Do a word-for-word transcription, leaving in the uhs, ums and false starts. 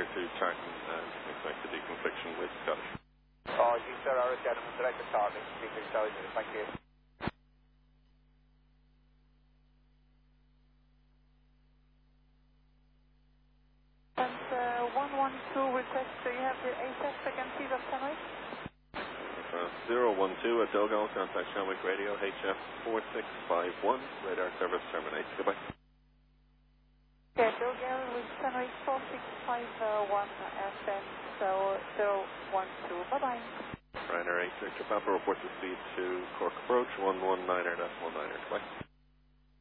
Victor to Tartan and expect the deconfliction with Scottish. Oh, you sir are a gentleman, direct to Tartan. Thank you. And uh, one one two request, do you have the H F frequency of Sandwich? Uh, zero one two at Dogal, contact Sandwich Radio, H F four six five one, radar service terminate. Goodbye. Okay, Dogal with Sandwich four six five one and then so zero one two. Bye-bye. Ryanair eight Victor Papa, report the speed to Cork approach, one one niner decimal niner. Goodbye.